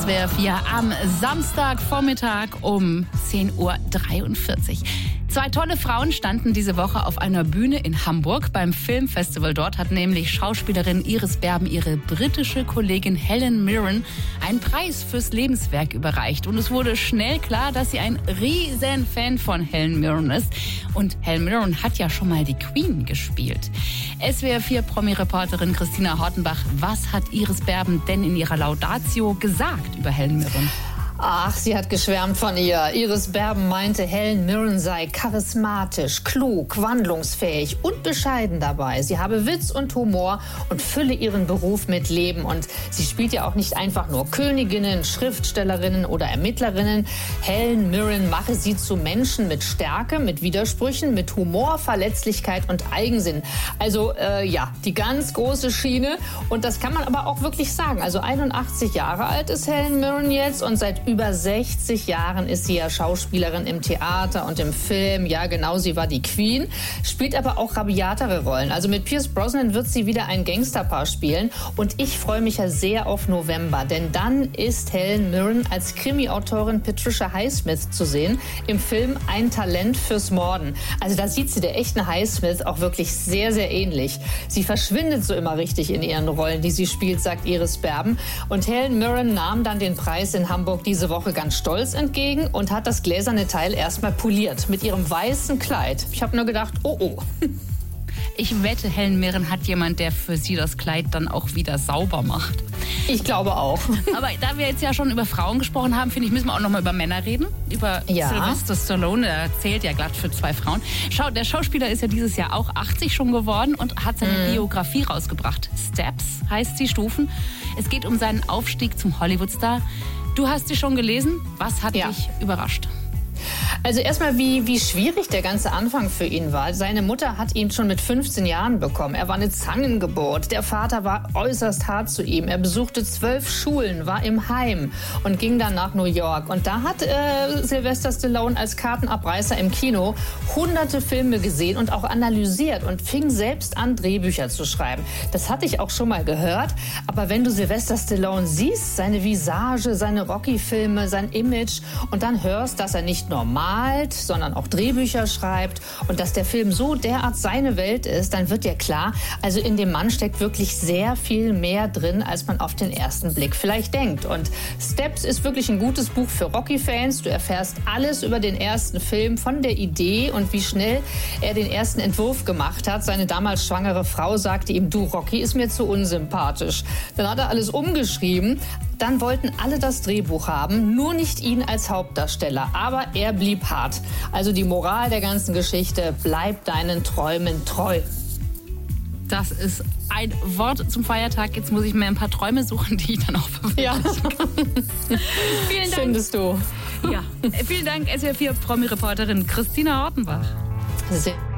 SWR 4 am Samstagvormittag um 10.43 Uhr. Zwei tolle Frauen standen diese Woche auf einer Bühne in Hamburg beim Filmfestival. Dort hat nämlich Schauspielerin Iris Berben ihre britische Kollegin Helen Mirren einen Preis fürs Lebenswerk überreicht. Und es wurde schnell klar, dass sie ein riesen Fan von Helen Mirren ist. Und Helen Mirren hat ja schon mal die Queen gespielt. SWR 4 Promi-Reporterin Christina Hortenbach, was hat Iris Berben denn in ihrer Laudatio gesagt über Helen Mirren? Ach, sie hat geschwärmt von ihr. Iris Berben meinte, Helen Mirren sei charismatisch, klug, wandlungsfähig und bescheiden dabei. Sie habe Witz und Humor und fülle ihren Beruf mit Leben. Und sie spielt ja auch nicht einfach nur Königinnen, Schriftstellerinnen oder Ermittlerinnen. Helen Mirren mache sie zu Menschen mit Stärke, mit Widersprüchen, mit Humor, Verletzlichkeit und Eigensinn. Also die ganz große Schiene. Und das kann man aber auch wirklich sagen. Also 81 Jahre alt ist Helen Mirren jetzt und seit über 60 Jahren ist sie ja Schauspielerin im Theater und im Film. Ja, genau, sie war die Queen, spielt aber auch rabiatere Rollen. Also mit Pierce Brosnan wird sie wieder ein Gangsterpaar spielen. Und ich freue mich ja sehr auf November, denn dann ist Helen Mirren als Krimi-Autorin Patricia Highsmith zu sehen im Film Ein Talent fürs Morden. Also da sieht sie der echten Highsmith auch wirklich sehr, sehr ähnlich. Sie verschwindet so immer richtig in ihren Rollen, die sie spielt, sagt Iris Berben. Und Helen Mirren nahm dann den Preis in Hamburg diese Woche ganz stolz entgegen und hat das gläserne Teil erstmal poliert mit ihrem weißen Kleid. Ich habe nur gedacht, oh. Ich wette, Helen Mirren hat jemand, der für sie das Kleid dann auch wieder sauber macht. Ich glaube auch. Aber da wir jetzt ja schon über Frauen gesprochen haben, finde ich, müssen wir auch noch mal über Männer reden. Über Sylvester Stallone, der zählt ja glatt für 2 Frauen. Der Schauspieler ist ja dieses Jahr auch 80 schon geworden und hat seine Biografie rausgebracht. Steps heißt sie, Stufen. Es geht um seinen Aufstieg zum Hollywoodstar. Du hast sie schon gelesen. Was hat dich überrascht? Also erstmal, wie schwierig der ganze Anfang für ihn war. Seine Mutter hat ihn schon mit 15 Jahren bekommen. Er war eine Zangengeburt. Der Vater war äußerst hart zu ihm. Er besuchte 12 Schulen, war im Heim und ging dann nach New York. Und da hat Sylvester Stallone als Kartenabreißer im Kino hunderte Filme gesehen und auch analysiert und fing selbst an, Drehbücher zu schreiben. Das hatte ich auch schon mal gehört. Aber wenn du Sylvester Stallone siehst, seine Visage, seine Rocky-Filme, sein Image und dann hörst, dass er nicht nur malt, sondern auch Drehbücher schreibt und dass der Film so derart seine Welt ist, dann wird dir klar, also in dem Mann steckt wirklich sehr viel mehr drin, als man auf den ersten Blick vielleicht denkt. Und Steps ist wirklich ein gutes Buch für Rocky-Fans. Du erfährst alles über den ersten Film, von der Idee und wie schnell er den ersten Entwurf gemacht hat. Seine damals schwangere Frau sagte ihm, du, Rocky ist mir zu unsympathisch. Dann hat er alles umgeschrieben. Dann wollten alle das Drehbuch haben, nur nicht ihn als Hauptdarsteller. Aber er blieb hart. Also die Moral der ganzen Geschichte, bleib deinen Träumen treu. Das ist ein Wort zum Feiertag. Jetzt muss ich mir ein paar Träume suchen, die ich dann auch verwirklichen kann. Vielen Dank. Findest du. Ja, vielen Dank, SWR 4 Promi-Reporterin Christina Hortenbach. Sehr